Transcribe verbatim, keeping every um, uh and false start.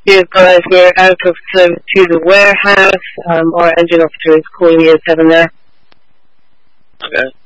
You guys were out of service to the warehouse. Um, our engine officer is calling you at seven there. Okay.